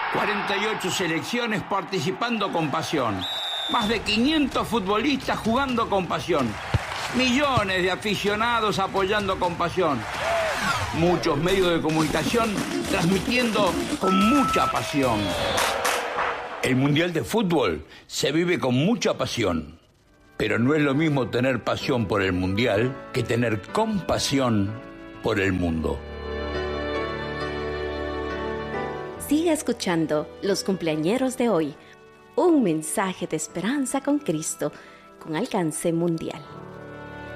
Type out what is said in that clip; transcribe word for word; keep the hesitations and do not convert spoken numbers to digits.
cuarenta y ocho selecciones participando con pasión. Más de quinientos futbolistas jugando con pasión. Millones de aficionados apoyando con pasión. Muchos medios de comunicación transmitiendo con mucha pasión. El Mundial de Fútbol se vive con mucha pasión. Pero no es lo mismo tener pasión por el Mundial que tener compasión por el mundo. Sigue escuchando Los Cumpleañeros de Hoy, un mensaje de esperanza con Cristo, con alcance mundial.